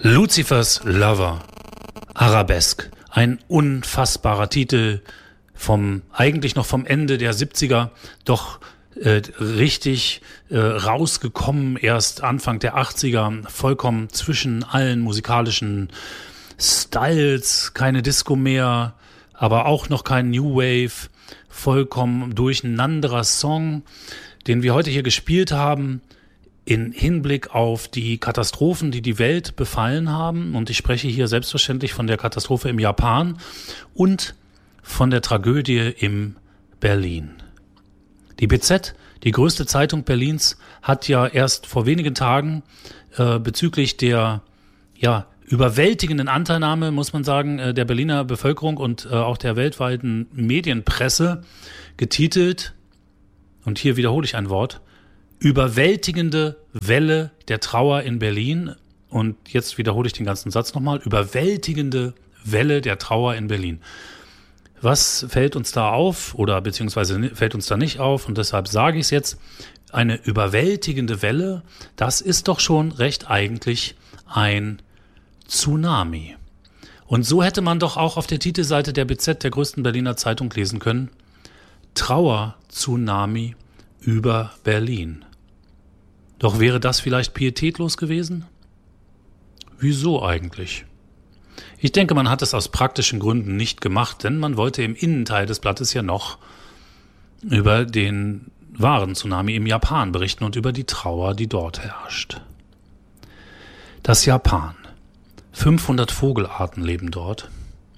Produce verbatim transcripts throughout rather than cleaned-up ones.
Lucifers Lover, Arabesque, ein unfassbarer Titel vom, eigentlich noch vom Ende der siebziger, doch äh, richtig äh, rausgekommen, erst Anfang der achtziger, vollkommen zwischen allen musikalischen Styles, keine Disco mehr, aber auch noch kein New Wave, vollkommen durcheinanderer Song, den wir heute hier gespielt haben, in Hinblick auf die Katastrophen, die die Welt befallen haben. Und ich spreche hier selbstverständlich von der Katastrophe im Japan und von der Tragödie im Berlin. Die B Z, die größte Zeitung Berlins, hat ja erst vor wenigen Tagen äh, bezüglich der ja, überwältigenden Anteilnahme, muss man sagen, äh, der Berliner Bevölkerung und äh, auch der weltweiten Medienpresse getitelt, und hier wiederhole ich ein Wort, überwältigende Welle der Trauer in Berlin. Und jetzt wiederhole ich den ganzen Satz nochmal. Überwältigende Welle der Trauer in Berlin. Was fällt uns da auf oder beziehungsweise fällt uns da nicht auf? Und deshalb sage ich es jetzt. Eine überwältigende Welle, das ist doch schon recht eigentlich ein Tsunami. Und so hätte man doch auch auf der Titelseite der B Z, der größten Berliner Zeitung, lesen können. Trauer-Tsunami über Berlin. Doch wäre das vielleicht pietätlos gewesen? Wieso eigentlich? Ich denke, man hat es aus praktischen Gründen nicht gemacht, denn man wollte im Innenteil des Blattes ja noch über den wahren Tsunami im Japan berichten und über die Trauer, die dort herrscht. Das Japan. fünfhundert Vogelarten leben dort.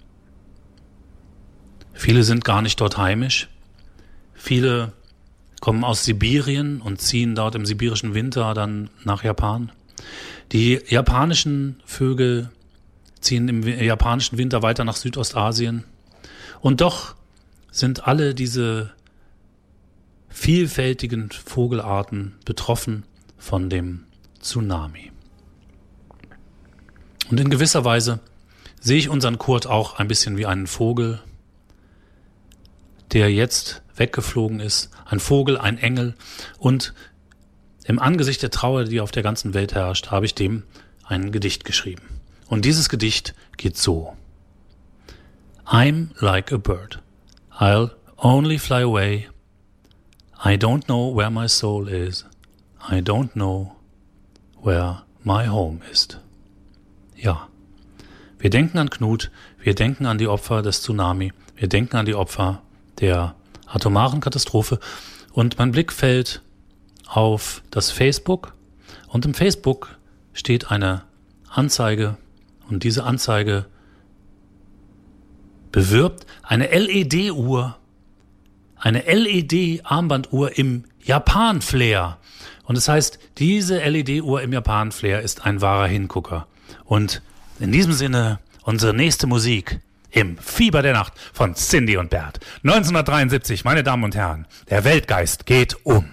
Viele sind gar nicht dort heimisch. Viele kommen aus Sibirien und ziehen dort im sibirischen Winter dann nach Japan. Die japanischen Vögel ziehen im japanischen Winter weiter nach Südostasien. Und doch sind alle diese vielfältigen Vogelarten betroffen von dem Tsunami. Und in gewisser Weise sehe ich unseren Kurt auch ein bisschen wie einen Vogel, der jetzt weggeflogen ist. Ein Vogel, ein Engel. Und im Angesicht der Trauer, die auf der ganzen Welt herrscht, habe ich dem ein Gedicht geschrieben. Und dieses Gedicht geht so. I'm like a bird. I'll only fly away. I don't know where my soul is. I don't know where my home is. Ja, wir denken an Knut, wir denken an die Opfer des Tsunami, wir denken an die Opfer der atomaren Katastrophe, und mein Blick fällt auf das Facebook, und im Facebook steht eine Anzeige, und diese Anzeige bewirbt eine L E D-Uhr, eine L E D-Armbanduhr im Japan-Flair. Und das heißt, diese L E D-Uhr im Japan-Flair ist ein wahrer Hingucker. Und in diesem Sinne unsere nächste Musik im Fieber der Nacht von Cindy und Bert. neunzehnhundertdreiundsiebzig, meine Damen und Herren, der Weltgeist geht um.